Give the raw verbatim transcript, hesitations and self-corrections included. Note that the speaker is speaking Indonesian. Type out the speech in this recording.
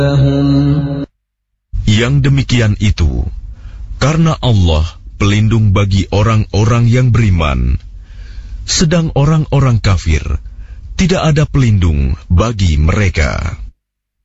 Yang demikian itu karena Allah pelindung bagi orang-orang yang beriman, sedang orang-orang kafir tidak ada pelindung bagi mereka.